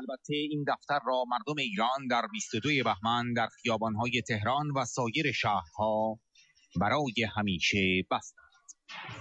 البته این دفتر را مردم ایران در 22 بهمن در خیابان‌های تهران و سایر شهرها برای همیشه بستند.